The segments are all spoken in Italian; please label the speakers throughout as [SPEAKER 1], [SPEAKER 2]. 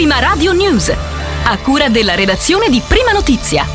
[SPEAKER 1] Prima Radio News, a cura della redazione di Prima Notizia.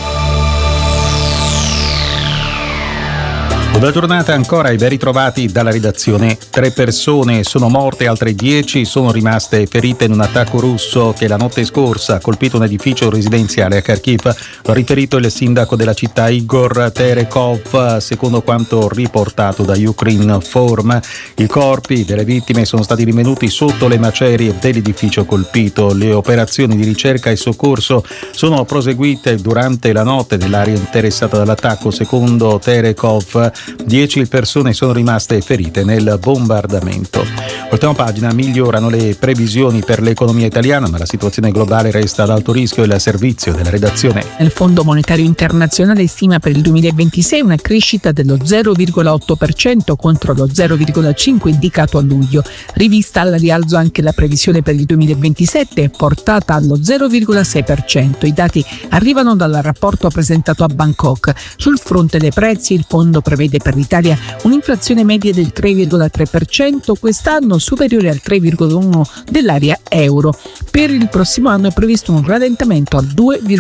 [SPEAKER 2] Buona giornata ancora e ben ritrovati dalla redazione. 3 persone sono morte, altre 10 sono rimaste ferite in un attacco russo che la notte scorsa ha colpito un edificio residenziale a Kharkiv. Lo ha riferito il sindaco della città Igor Terekov, secondo quanto riportato da Ukraine Forum. I corpi delle vittime sono stati rinvenuti sotto le macerie dell'edificio colpito. Le operazioni di ricerca e soccorso sono proseguite durante la notte nell'area interessata dall'attacco. Secondo Terekov, 10 persone sono rimaste ferite nel bombardamento. Voltiamo pagina, migliorano le previsioni per l'economia italiana, ma la situazione globale resta ad alto rischio. Il servizio della redazione.
[SPEAKER 3] Il Fondo Monetario Internazionale stima per il 2026 una crescita dello 0,8% contro lo 0,5% indicato a luglio. Rivista al rialzo anche la previsione per il 2027, portata allo 0,6%. I dati arrivano dal rapporto presentato a Bangkok. Sul fronte dei prezzi, il fondo prevede per l'Italia un'inflazione media del 3,3%, quest'anno superiore al 3,1% dell'area euro. Per il prossimo anno è previsto un rallentamento al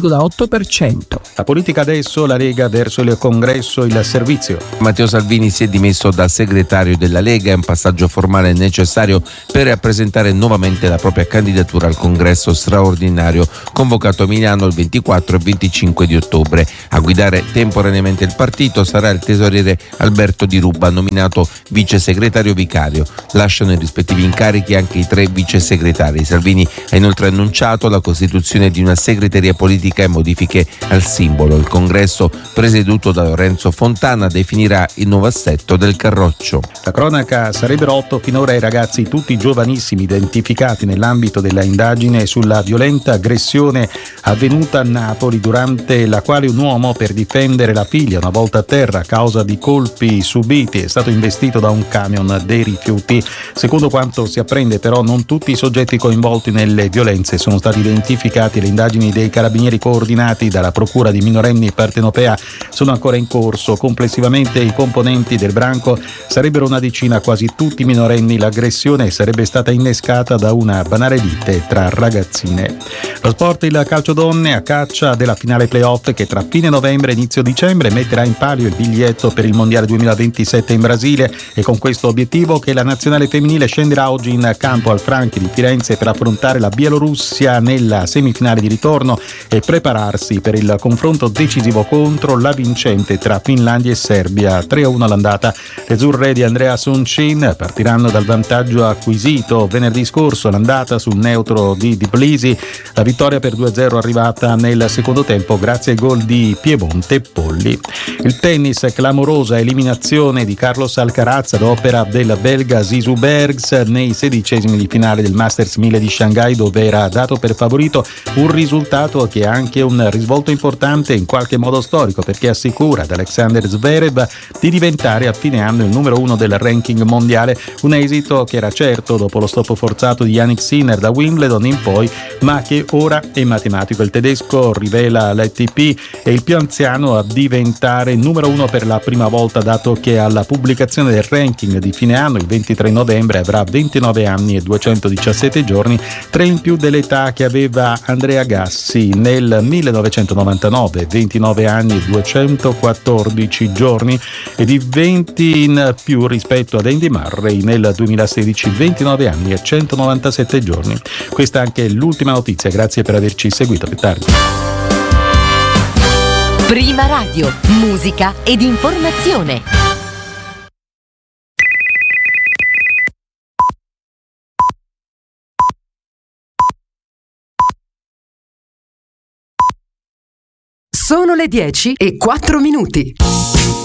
[SPEAKER 3] 2,8%.
[SPEAKER 2] La politica adesso, la Lega verso il Congresso, il servizio.
[SPEAKER 4] Matteo Salvini si è dimesso da segretario della Lega, è un passaggio formale necessario per presentare nuovamente la propria candidatura al Congresso straordinario convocato a Milano il 24 e 25 di ottobre. A guidare temporaneamente il partito sarà il tesoriere Alberto Di Ruba, nominato vice segretario vicario. Lasciano i rispettivi incarichi anche i 3 vice segretari. Salvini ha inoltre annunciato la costituzione di una segreteria politica e modifiche al simbolo. Il congresso, presieduto da Lorenzo Fontana, definirà il nuovo assetto del Carroccio.
[SPEAKER 2] La cronaca: sarebbero 8 finora i ragazzi, tutti giovanissimi, identificati nell'ambito della indagine sulla violenta aggressione avvenuta a Napoli, durante la quale un uomo, per difendere la figlia una volta a terra a causa di colpi subiti, è stato investito da un camion dei rifiuti. Secondo quanto si apprende, però, non tutti i soggetti coinvolti nelle violenze sono stati identificati. Le indagini dei carabinieri coordinati dalla procura di minorenni partenopea sono ancora in corso. Complessivamente i componenti del branco sarebbero una decina, quasi tutti minorenni. L'aggressione sarebbe stata innescata da una banale lite tra ragazzine. Lo sport, il calcio donne a caccia della finale playoff che tra fine novembre e inizio dicembre metterà in palio il biglietto per il mondiale 2027 in Brasile. E con questo obiettivo che la nazionale femminile scenderà oggi in campo al Franchi di Firenze per affrontare la Bielorussia nella semifinale di ritorno e prepararsi per il confronto decisivo contro la vincente tra Finlandia e Serbia. 3-1 all'andata. Le azzurre di Andrea Soncin partiranno dal vantaggio acquisito venerdì scorso all'andata sul neutro di Tbilisi. La vittoria per 2-0 arrivata nel secondo tempo grazie ai gol di Piemonte e Polli. Il tennis, clamorosa eliminazione di Carlos Alcaraz ad opera del belga Zizou Bergs nei 16esimi di finale del Masters 1000 di Shanghai, dove era dato per favorito, un risultato che ha anche un risvolto importante in qualche modo storico, perché assicura ad Alexander Zverev di diventare a fine anno il numero 1 del ranking mondiale, un esito che era certo dopo lo stop forzato di Jannik Sinner da Wimbledon in poi, ma che ora è matematico. Il tedesco rivela l'ATP e il più anziano a diventare numero 1 per la prima volta, dato che alla pubblicazione del ranking di fine anno il 23 novembre avrà 29 anni e 217 giorni, 3 in più dell'età che aveva Andrea Gassi nel 1999, 29 anni e 214 giorni, e di 20 in più rispetto ad Andy Murray nel 2016, 29 anni e 197 giorni. Questa è anche l'ultima notizia, grazie per averci seguito. Più tardi.
[SPEAKER 1] Prima Radio, musica ed informazione.
[SPEAKER 5] Sono le 10:04.